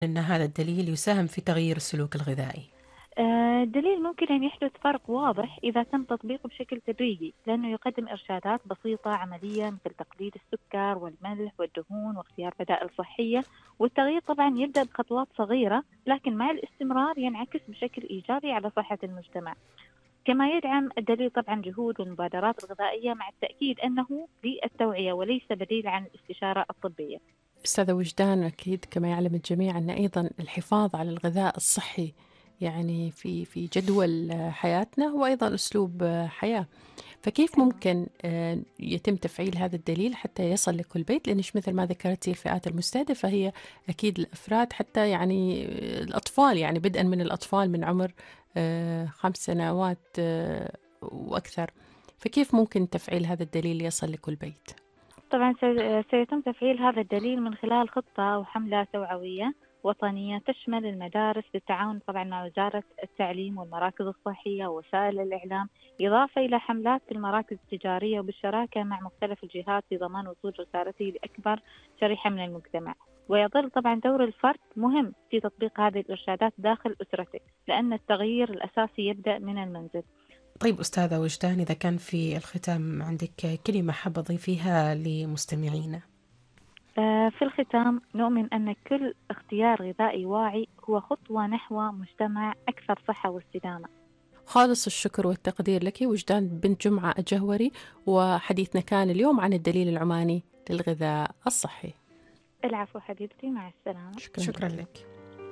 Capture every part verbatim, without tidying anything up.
أن هذا الدليل يساهم في تغيير السلوك الغذائي؟ آه، الدليل ممكن أن يحدث فرق واضح إذا تم تطبيقه بشكل تدريجي، لأنه يقدم إرشادات بسيطة عملية مثل تقليل السكر والملح والدهون واختيار بدائل صحية. والتغيير طبعا يبدأ بخطوات صغيرة، لكن مع الاستمرار ينعكس بشكل إيجابي على صحة المجتمع. كما يدعم الدليل طبعا جهود والمبادرات الغذائية، مع التأكيد أنه للتوعية وليس بديل عن الاستشارة الطبية. أستاذة وجدان، أكيد كما يعلم الجميع أن أيضا الحفاظ على الغذاء الصحي يعني في في جدول حياتنا هو أيضا أسلوب حياة. فكيف تمام. ممكن آه، يتم تفعيل هذا الدليل حتى يصل لكل بيت؟ لأنش مثل ما ذكرتي الفئات المستهدفة هي أكيد الأفراد، حتى يعني آه، الأطفال، يعني بدءا من الأطفال من عمر آه، خمس سنوات آه، وأكثر. فكيف ممكن تفعيل هذا الدليل يصل لكل بيت؟ طبعا سي- سيتم تفعيل هذا الدليل من خلال خطة أو حملة توعوية وطنية تشمل المدارس بالتعاون طبعا مع وزارة التعليم والمراكز الصحية ووسائل الإعلام، إضافة إلى حملات في المراكز التجارية وبالشراكة مع مختلف الجهات في ضمان وصول رسالته لأكبر شريحة من المجتمع. ويظل طبعا دور الفرد مهم في تطبيق هذه الإرشادات داخل أسرته، لأن التغيير الأساسي يبدأ من المنزل. طيب أستاذة وجدان، إذا كان في الختام عندك كلمة حابة تضيفيها لمستمعينا. آه، في الختام نؤمن أن كل اختيار غذائي واعي هو خطوة نحو مجتمع أكثر صحة واستدامة. خالص الشكر والتقدير لك وجدان بنت جمعة الجهوري، وحديثنا كان اليوم عن الدليل العماني للغذاء الصحي. العفو حبيبتي، مع السلامة. شكرا شكرا لك. لك.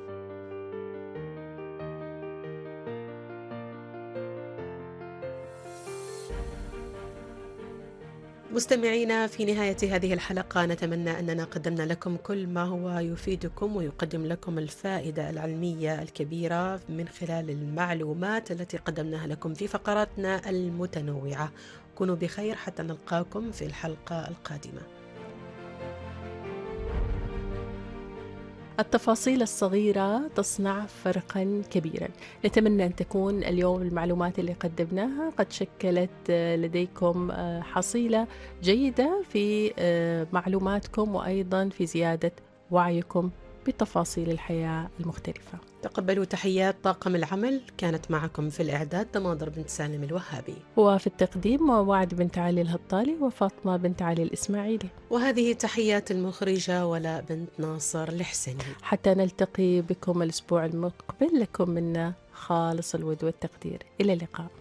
مستمعينا، في نهاية هذه الحلقة نتمنى أننا قدمنا لكم كل ما هو يفيدكم ويقدم لكم الفائدة العلمية الكبيرة من خلال المعلومات التي قدمناها لكم في فقراتنا المتنوعة. كونوا بخير حتى نلقاكم في الحلقة القادمة. التفاصيل الصغيرة تصنع فرقا كبيرا. نتمنى أن تكون اليوم المعلومات اللي قدمناها قد شكلت آه، لديكم آه، حصيلة جيدة في آه، معلوماتكم، وأيضا في زيادة وعيكم بتفاصيل الحياة المختلفة. تقبلوا تحيات طاقم العمل. كانت معكم في الإعداد دماضر بنت سالم الوهابي، وفي التقديم وعد بنت علي الهطالي وفاطمة بنت علي الإسماعيلي. وهذه تحيات المخرجة ولاء بنت ناصر الحسني. حتى نلتقي بكم الأسبوع المقبل، لكم منا خالص الود والتقدير. إلى اللقاء.